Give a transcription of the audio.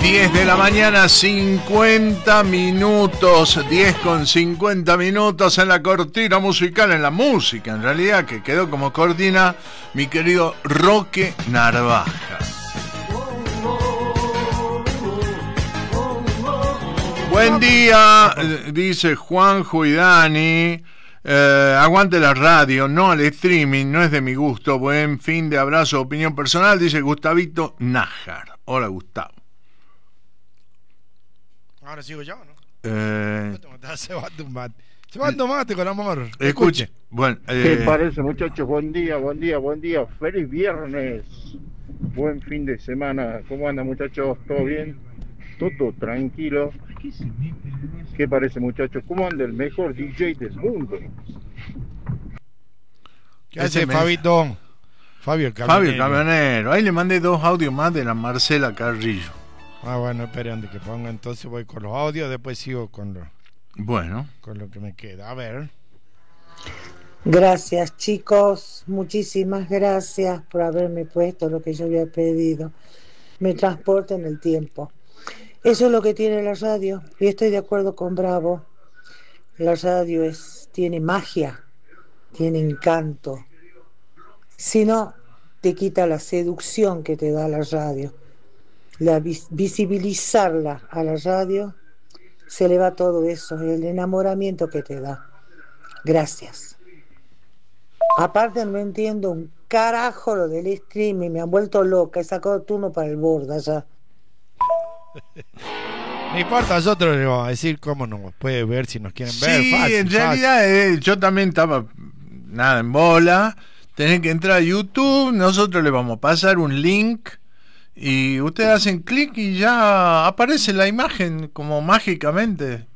10 de la mañana, 50 minutos, 10 con 50 minutos en la cortina musical, en la música, en realidad, que quedó como cortina mi querido Roque Narvaja. Buen día, dice Juanjo y Dani. Aguante la radio, no al streaming, no es de mi gusto. Buen fin de abrazo, opinión personal, dice Gustavito Nájar. Hola, Gustavo. Ahora sigo yo, ¿no? Se va a mate con amor. Escuche. Bueno, ¿qué parece, muchachos? Buen día. Feliz viernes. Buen fin de semana. ¿Cómo andan, muchachos? ¿Todo bien? Todo tranquilo. ¿Qué parece, muchachos? ¿Cómo anda el mejor DJ del mundo? ¿Qué hace Fabito? Fabio Camionero. Ahí le mandé 2 audios más de la Marcela Carrillo. Ah, bueno, esperen que ponga, entonces voy con los audios, después sigo con lo que me queda. A ver. Gracias, chicos, muchísimas gracias por haberme puesto lo que yo había pedido. Me transporta en el tiempo. Eso es lo que tiene la radio, y estoy de acuerdo con Bravo. La radio tiene magia, tiene encanto. Si no, te quita la seducción que te da la radio. Visibilizarla a la radio, se le va todo eso, el enamoramiento que te da. Gracias. Aparte no entiendo un carajo lo del streaming, me han vuelto loca, he sacado turno para el Borda ya. No importa, nosotros le vamos a decir cómo nos puede ver si nos quieren ver. Sí, fácil, en realidad yo también estaba en bola. Tenés que entrar a YouTube, nosotros le vamos a pasar un link y ustedes hacen clic y ya aparece la imagen como mágicamente.